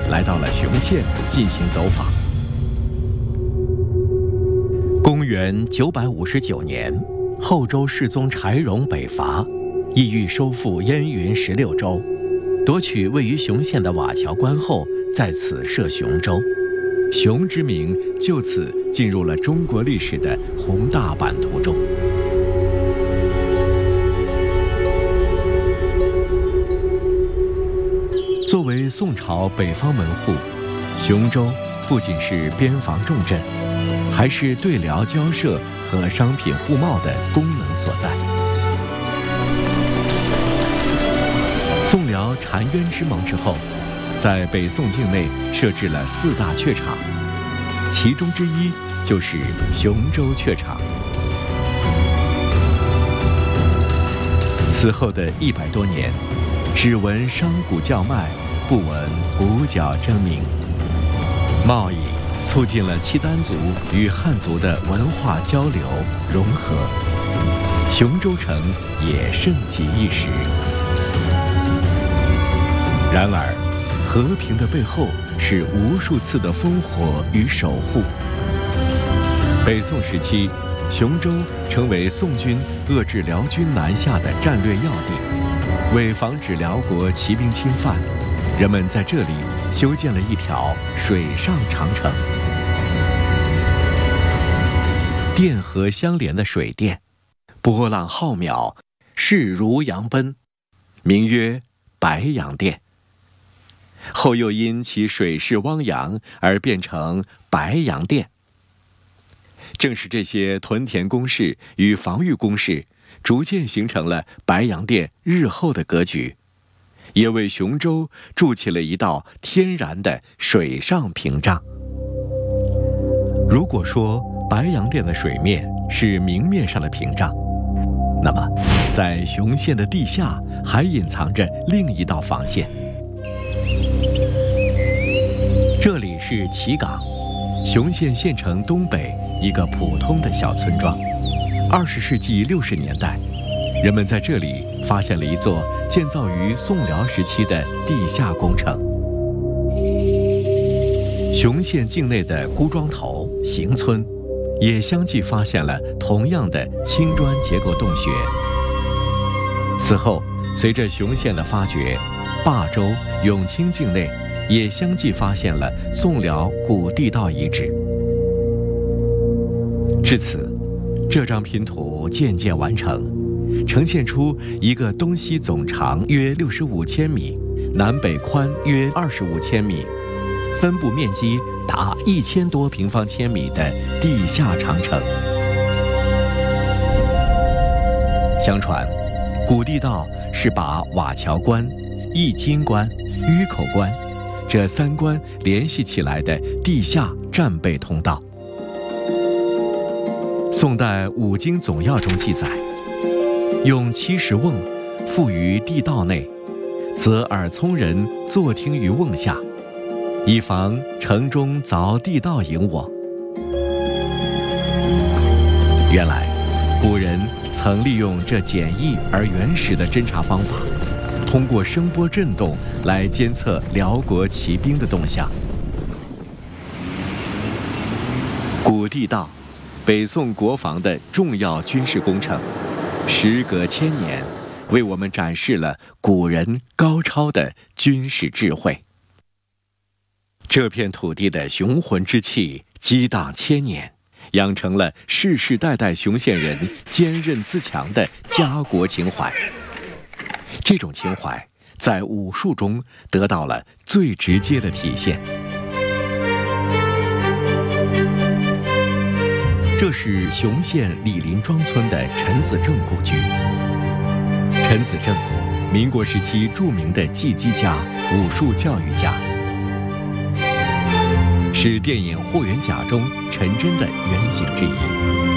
来到了雄县进行走访。公元959年，后周世宗柴荣北伐，意欲收复燕云16州，夺取位于雄县的瓦桥关后，在此设雄州。雄之名就此进入了中国历史的宏大版图中。作为宋朝北方门户，雄州不仅是边防重镇，还是对辽交涉和商品互贸的功能所在。宋辽澶渊之盟之后，在北宋境内设置了4大榷场，其中之一就是雄州榷场。此后的100多年，只闻商贾叫卖，不闻鼓角争鸣。贸易促进了契丹族与汉族的文化交流融合，雄州城也盛极一时。然而，和平的背后是无数次的烽火与守护。北宋时期，雄州成为宋军遏制辽军南下的战略要地。为防止辽国骑兵侵犯，人们在这里修建了一条水上长城。汴河相连的水殿，波浪浩渺，势如扬奔，名曰白洋殿。后又因其水势汪洋而变成白洋殿。正是这些屯田工事与防御工事，逐渐形成了白洋殿日后的格局，也为雄州筑起了一道天然的水上屏障。如果说白洋殿的水面是明面上的屏障，那么在雄县的地下还隐藏着另一道防线。这里是齐岗，雄县县城东北一个普通的小村庄。20世纪60年代，人们在这里发现了一座建造于宋辽时期的地下工程。雄县境内的孤庄头、邢村，也相继发现了同样的青砖结构洞穴。此后，随着雄县的发掘，霸州、永清境内也相继发现了宋辽古地道遗址。至此，这张拼图渐渐完成，呈现出一个东西总长约65千米，南北宽约25千米，分布面积达1000多平方千米的地下长城。相传，古地道是把瓦桥关、易筋关、峪口关这3关联系起来的地下战备通道。宋代《五经总要》中记载，用70瓮覆于地道内，则耳聪人坐听于瓮下，以防城中凿地道引我。原来，古人曾利用这简易而原始的侦察方法，通过声波震动来监测辽国骑兵的动向。古地道，北宋国防的重要军事工程，时隔1000年，为我们展示了古人高超的军事智慧。这片土地的雄浑之气激荡1000年，养成了世世代代雄县人坚韧自强的家国情怀。这种情怀在武术中得到了最直接的体现。这是雄县李林庄村的陈子正故居。陈子正，民国时期著名的技击家、武术教育家，是电影《霍元甲》中陈真的原型之一。